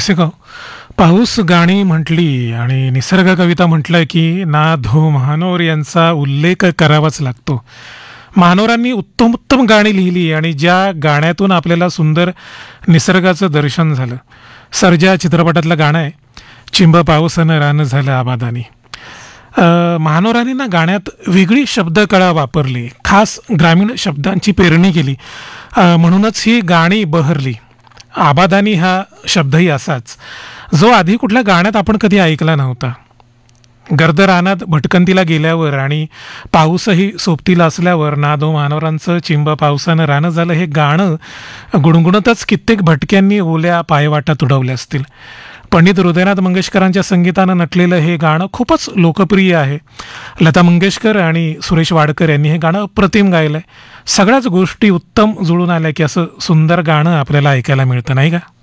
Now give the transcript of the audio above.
रसिक हो, पाऊस गाणी म्हटली आणि निसर्ग कविता म्हटलं की ना धो महानोर यांचा उल्लेख करावाच लागतो. महानोरांनी उत्तम उत्तम गाणी लिहिली आणि ज्या गाण्यातून आपल्याला सुंदर निसर्गाचं दर्शन झालं. सर्जा चित्रपटातलं गाणं आहे, चिंब पावसानं रान झालं आबादानी. महानोरांनी ना गाण्यात वेगळी शब्दकळा वापरली, खास ग्रामीण शब्दांची पेरणी केली. म्हणूनच ही गाणी बहरली. आबादानी हा शब्दही असाच, जो आधी कुठल्या गाण्यात आपण कधी ऐकला नव्हता. गर्द रानात भटकंतीला गेल्यावर आणि पाऊसही सोबतीला असल्यावर नादो मानवरांचं चिंब पावसानं रानं झालं हे गाणं गुणगुणतच कित्येक भटक्यांनी ओल्या पायवाटा तुडवल्या असतील. पंडित हृदयनाथ मंगेशकरांच्या संगीतानं नटलेलं हे गाणं खूपच लोकप्रिय आहे. लता मंगेशकर आणि सुरेश वाडकर यांनी हे गाणं अप्रतिम गायलं आहे. सगळ्याच गोष्टी उत्तम जुळून आल्या की असं सुंदर गाणं आपल्याला ऐकायला मिळतं, नाही का?